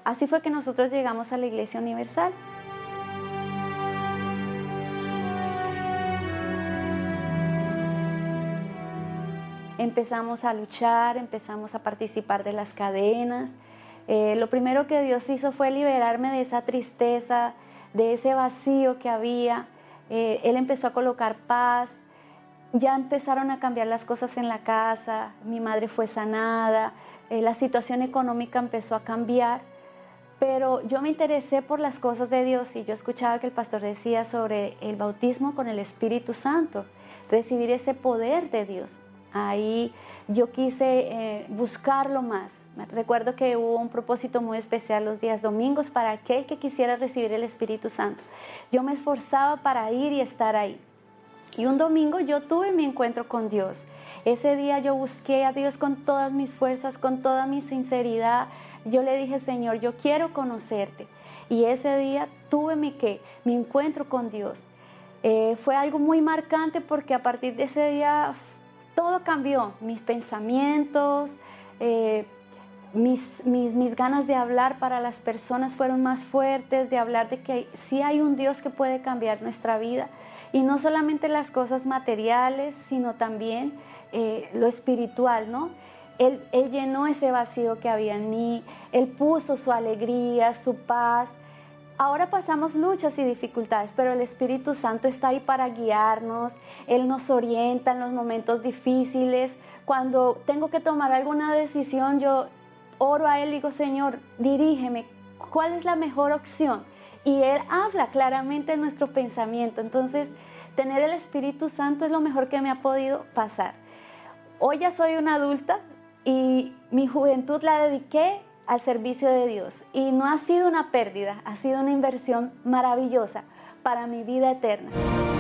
Así fue que nosotros llegamos a la Iglesia Universal. Empezamos a luchar, empezamos a participar de las cadenas. Lo primero que Dios hizo fue liberarme de esa tristeza, de ese vacío que había. Él empezó a colocar paz. Ya empezaron a cambiar las cosas en la casa. Mi madre fue sanada. La situación económica empezó a cambiar. Pero yo me interesé por las cosas de Dios y yo escuchaba que el pastor decía sobre el bautismo con el Espíritu Santo, recibir ese poder de Dios. Ahí yo quise buscarlo más. Recuerdo que hubo un propósito muy especial los días domingos para aquel que quisiera recibir el Espíritu Santo. Yo me esforzaba para ir y estar ahí. Y un domingo yo tuve mi encuentro con Dios. Ese día yo busqué a Dios con todas mis fuerzas, con toda mi sinceridad. Yo le dije, Señor, yo quiero conocerte. Y ese día tuve mi encuentro con Dios. Fue algo muy marcante porque a partir de ese día todo cambió, mis pensamientos, mis ganas de hablar para las personas fueron más fuertes, de hablar de que sí hay un Dios que puede cambiar nuestra vida. Y no solamente las cosas materiales, sino también lo espiritual, ¿no? Él llenó ese vacío que había en mí, Él puso su alegría, su paz. Ahora pasamos luchas y dificultades, pero el Espíritu Santo está ahí para guiarnos. Él nos orienta en los momentos difíciles. Cuando tengo que tomar alguna decisión, yo oro a Él y digo, Señor, dirígeme, ¿cuál es la mejor opción? Y Él habla claramente en nuestro pensamiento. Entonces, tener el Espíritu Santo es lo mejor que me ha podido pasar. Hoy ya soy una adulta y mi juventud la dediqué al servicio de Dios. Y no ha sido una pérdida, ha sido una inversión maravillosa para mi vida eterna.